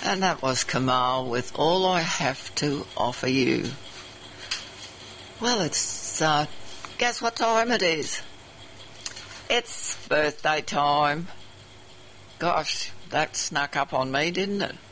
And that was Kamal with All I Have to Offer You. Well, it's, guess what time it is? It's birthday time. Gosh, that snuck up on me, didn't it?